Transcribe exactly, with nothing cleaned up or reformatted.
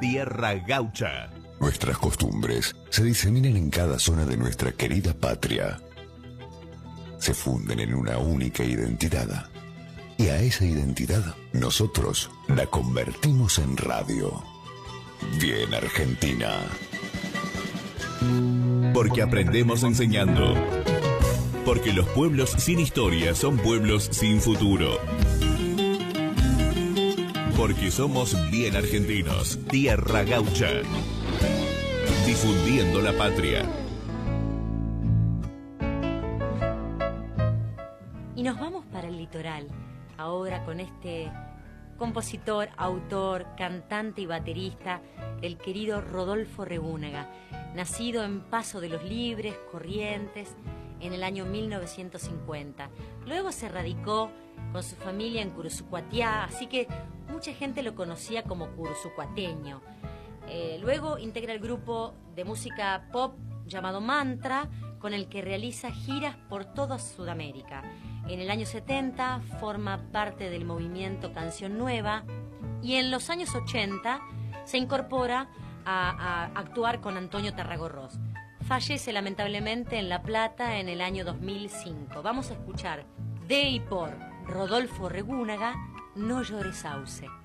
Tierra Gaucha. Nuestras costumbres se diseminan en cada zona de nuestra querida patria. Se funden en una única identidad. Y a esa identidad nosotros la convertimos en radio. Bien Argentina. Porque aprendemos enseñando. Porque los pueblos sin historia son pueblos sin futuro. Porque somos bien argentinos. Tierra Gaucha. Difundiendo la patria. Y nos vamos para el litoral, ahora con este compositor, autor, cantante y baterista, el querido Rodolfo Regúnaga, nacido en Paso de los Libres, Corrientes, en el año mil novecientos cincuenta. Luego se radicó con su familia en Curuzucuatiá, así que mucha gente lo conocía como cursucuateño. Eh, luego integra el grupo de música pop llamado Mantra, con el que realiza giras por toda Sudamérica. En el año setenta forma parte del movimiento Canción Nueva y en los años ochenta se incorpora a, a actuar con Antonio Tarragorros. Fallece lamentablemente en La Plata en el año dos mil cinco. Vamos a escuchar de y por Rodolfo Regúnaga, No llores sauce.